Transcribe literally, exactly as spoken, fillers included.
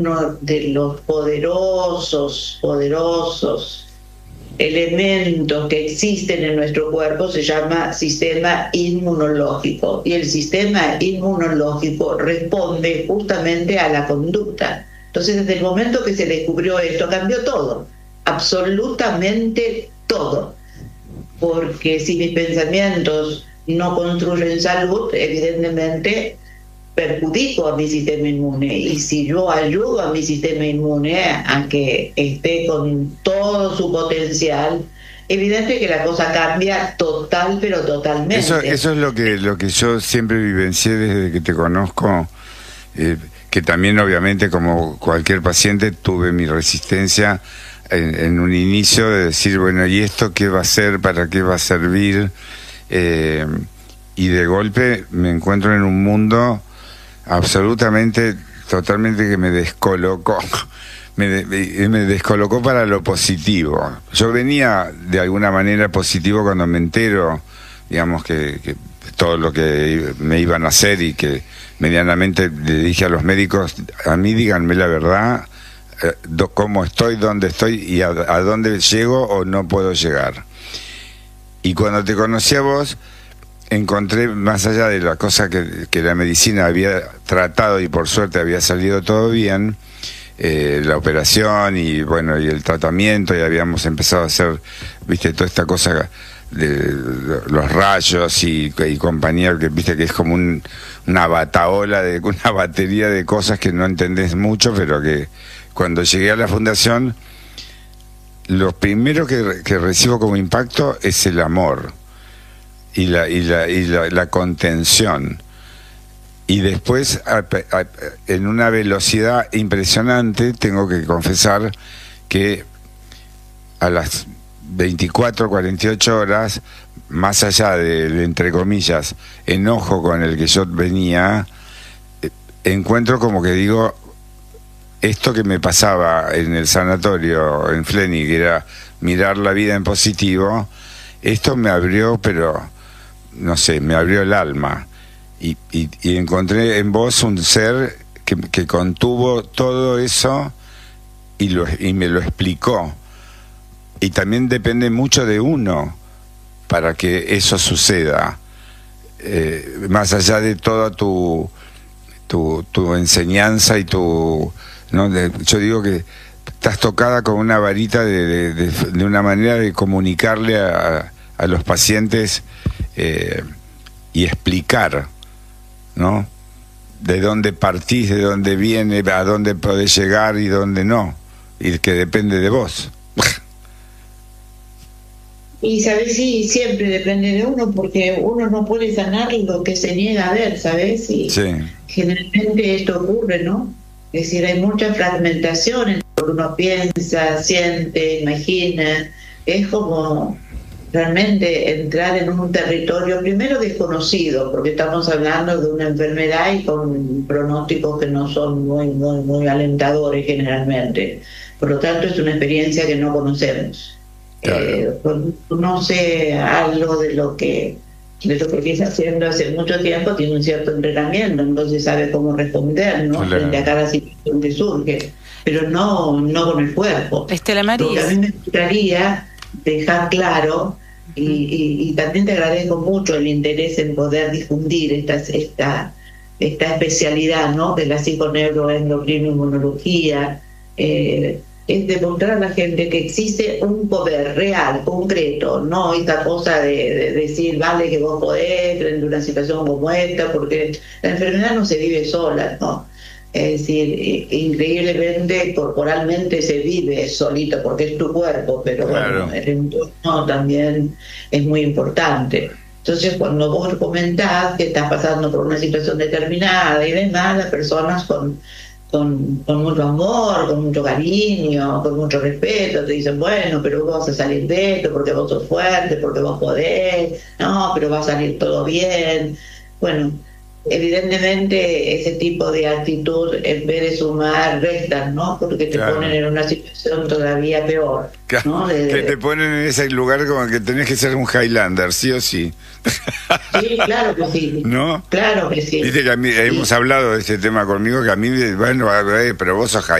uno de los poderosos, poderosos elementos que existen en nuestro cuerpo se llama sistema inmunológico, y el sistema inmunológico responde justamente a la conducta. Entonces, desde el momento que se descubrió esto, cambió todo, absolutamente todo, porque si mis pensamientos no construyen salud, evidentemente perjudico a mi sistema inmune, y si yo ayudo a mi sistema inmune a que esté con todo su potencial, evidente que la cosa cambia total, pero totalmente. Eso, eso es lo que, lo que yo siempre vivencié desde que te conozco, eh, que también obviamente como cualquier paciente tuve mi resistencia en, en un inicio de decir, bueno, ¿y esto qué va a ser? ¿Para qué va a servir? Eh, y de golpe me encuentro en un mundo absolutamente, totalmente, que me descolocó, me, de, me descolocó para lo positivo. Yo venía de alguna manera positivo cuando me entero, digamos, que, que todo lo que me iban a hacer, y que medianamente le dije a los médicos, a mí díganme la verdad, eh, do, cómo estoy, dónde estoy y a, a dónde llego o no puedo llegar. Y cuando te conocí a vos, encontré, más allá de la cosa que, que la medicina había tratado y por suerte había salido todo bien, eh, la operación y bueno, y el tratamiento, y habíamos empezado a hacer, viste, toda esta cosa de los rayos y, y compañía, que viste que es como un, una bataola, de una batería de cosas que no entendés mucho, pero que cuando llegué a la fundación, lo primero que, que recibo como impacto es el amor y la y la y la, la contención, y después a, a, en una velocidad impresionante. Tengo que confesar que a las veinticuatro, cuarenta y ocho horas, más allá del, entre comillas, enojo con el que yo venía, eh, encuentro como que digo, esto que me pasaba en el sanatorio en Fleni, que era mirar la vida en positivo, esto me abrió, pero no sé, me abrió el alma, y, y, y encontré en vos un ser que, que contuvo todo eso y, lo, y me lo explicó. Y también depende mucho de uno para que eso suceda, eh, más allá de toda tu, tu, tu enseñanza y tu... ¿no? De, yo digo que estás tocada con una varita de, de, de, de una manera de comunicarle a, a los pacientes, eh, y explicar, ¿no? De dónde partís, de dónde viene, a dónde podés llegar y dónde no, y que depende de vos. Y sabes, sí, siempre depende de uno, porque uno no puede sanar lo que se niega a ver, ¿sabes? Y sí, generalmente esto ocurre, ¿no? Es decir, hay mucha fragmentación en lo que uno piensa, siente, imagina. Es como realmente entrar en un territorio primero desconocido, porque estamos hablando de una enfermedad y con pronósticos que no son muy, muy, muy alentadores generalmente. Por lo tanto, es una experiencia que no conocemos. Claro. Eh, conoce algo de lo que de lo que viene haciendo hace mucho tiempo, tiene un cierto entrenamiento, entonces sabe cómo responder, ¿no? Claro. Frente a cada situación que surge, pero no, no con el cuerpo. Estela Maris. Lo que a mí me gustaría dejar claro, y, y, y también te agradezco mucho el interés en poder difundir esta, esta, esta especialidad, ¿no? De la psiconeuroendocrinoinmunología, eh, es demostrar a la gente que existe un poder real, concreto, no esta cosa de, de decir, vale, que vos podés frente a una situación como esta, porque la enfermedad no se vive sola, ¿no? Es decir, increíblemente corporalmente se vive solito porque es tu cuerpo, pero claro, bueno, el entorno también es muy importante. Entonces, cuando vos comentás que estás pasando por una situación determinada y demás, las personas con Con, con mucho amor, con mucho cariño, con mucho respeto, te dicen, bueno, pero vos vas a salir de esto porque vos sos fuerte, porque vos podés, no, pero va a salir todo bien. Bueno, evidentemente ese tipo de actitud, en vez de sumar, restan, ¿no? Porque te Claro. ponen en una situación todavía peor, ¿no? De- Que te ponen en ese lugar como que tenés que ser un Highlander, sí o sí. Sí, claro que sí. ¿No? Claro que sí. Viste que a mí, Sí. hemos hablado de este tema conmigo, que a mí, bueno, a ver, pero vos sos